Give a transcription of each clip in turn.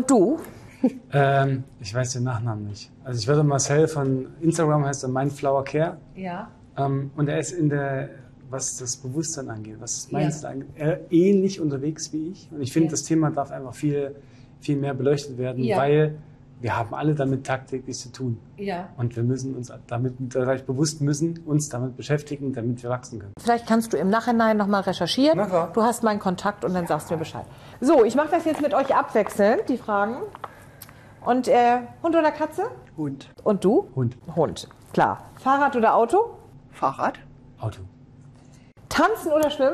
Und du? Ich weiß den Nachnamen nicht. Also ich würde Marcel von Instagram, heißt er Mindflower Care. Ja. Und er ist was das Bewusstsein angeht, was das Mindset angeht, ähnlich unterwegs wie ich. Und ich finde, das Thema darf einfach viel, viel mehr beleuchtet werden, weil wir haben alle damit tagtäglich zu tun. Ja. Und wir müssen uns uns damit beschäftigen, damit wir wachsen können. Vielleicht kannst du im Nachhinein nochmal recherchieren. Na klar. Du hast meinen Kontakt und dann sagst du mir Bescheid. So, ich mache das jetzt mit euch abwechselnd, die Fragen. Und Hund oder Katze? Hund. Und du? Hund. Hund, klar. Fahrrad oder Auto? Fahrrad. Auto. Tanzen oder schwimmen?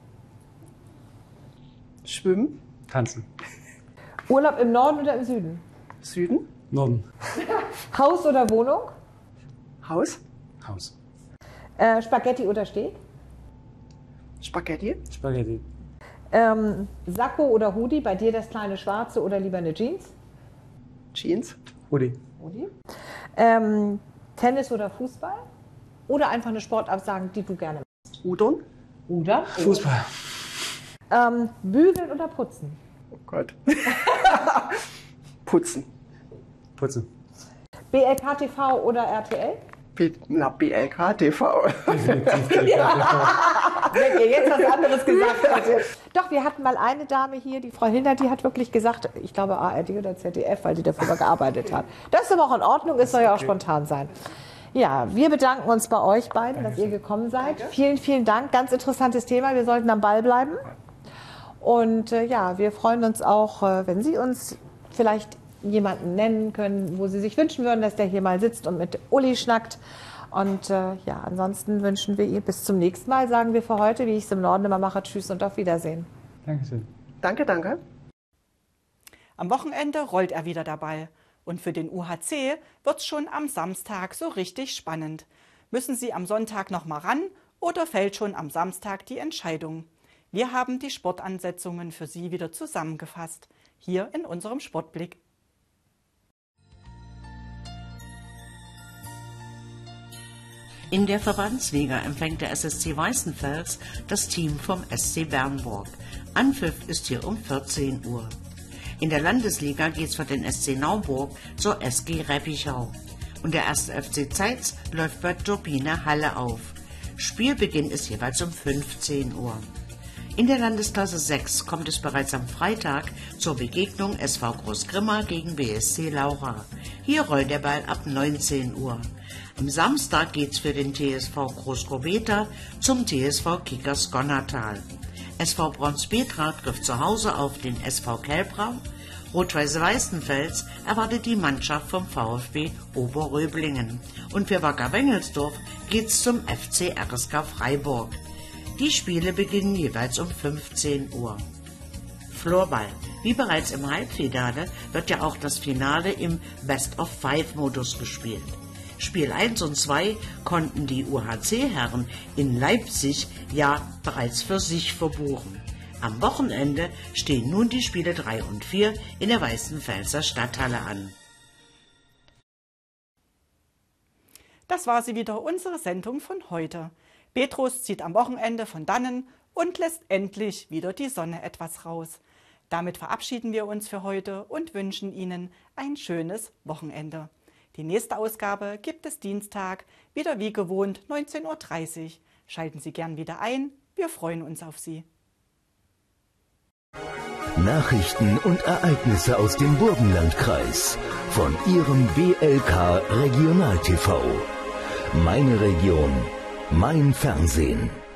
Schwimmen. Tanzen. Urlaub im Norden oder im Süden? Süden. Norden. Haus oder Wohnung? Haus. Haus. Spaghetti oder Steak? Spaghetti. Spaghetti. Sakko oder Hoodie? Bei dir das kleine Schwarze oder lieber eine Jeans? Jeans. Hoodie. Hoodie. Tennis oder Fußball? Oder einfach eine Sportart sagen, die du gerne machst? Udon. Oder? Fußball. Bügeln oder putzen? Oh Gott. Putzen. Putzen. BLK TV oder RTL? BLK TV. Definitiv. Wenn ihr jetzt was anderes gesagt hättet. Doch, wir hatten mal eine Dame hier, die Frau Hilder, die hat wirklich gesagt, ich glaube ARD oder ZDF, weil die dafür gearbeitet hat. Das ist aber auch in Ordnung, es soll ja auch spontan sein. Ja, wir bedanken uns bei euch beiden, dass ihr gekommen seid. Vielen, vielen Dank. Ganz interessantes Thema. Wir sollten am Ball bleiben. Und ja, wir freuen uns auch, wenn Sie uns vielleicht jemanden nennen können, wo Sie sich wünschen würden, dass der hier mal sitzt und mit Uli schnackt. Und ja, ansonsten wünschen wir ihr bis zum nächsten Mal, sagen wir für heute, wie ich es im Norden immer mache, tschüss und auf Wiedersehen. Dankeschön. Danke, danke. Am Wochenende rollt er wieder der Ball. Und für den UHC wird's schon am Samstag so richtig spannend. Müssen Sie am Sonntag noch mal ran oder fällt schon am Samstag die Entscheidung? Wir haben die Sportansetzungen für Sie wieder zusammengefasst. Hier in unserem Sportblick. In der Verbandsliga empfängt der SSC Weißenfels das Team vom SC Bernburg. Anpfiff ist hier um 14 Uhr. In der Landesliga geht's für den SC Nauburg zur SG Reppichau. Und der 1. FC Zeitz läuft bei Turbine Halle auf. Spielbeginn ist jeweils um 15 Uhr. In der Landesklasse 6 kommt es bereits am Freitag zur Begegnung SV Großgrimma gegen BSC Laura. Hier rollt der Ball ab 19 Uhr. Am Samstag geht's für den TSV Großgrobeta zum TSV Kickers Gonnertal. SV Brons-Petra trifft zu Hause auf den SV Kelbrau. Rot-Weiß Weißenfels erwartet die Mannschaft vom VfB Oberröblingen. Und für Wacker Wengelsdorf geht's zum FC RSK Freiburg. Die Spiele beginnen jeweils um 15 Uhr. Floorball. Wie bereits im Halbfinale wird ja auch das Finale im Best-of-5-Modus gespielt. Spiel 1 und 2 konnten die UHC-Herren in Leipzig ja bereits für sich verbuchen. Am Wochenende stehen nun die Spiele 3 und 4 in der Weißenfelser Stadthalle an. Das war sie wieder, unsere Sendung von heute. Petrus zieht am Wochenende von dannen und lässt endlich wieder die Sonne etwas raus. Damit verabschieden wir uns für heute und wünschen Ihnen ein schönes Wochenende. Die nächste Ausgabe gibt es Dienstag, wieder wie gewohnt 19:30 Uhr. Schalten Sie gern wieder ein, wir freuen uns auf Sie. Nachrichten und Ereignisse aus dem Burgenlandkreis von Ihrem BLK Regional TV. Meine Region, mein Fernsehen.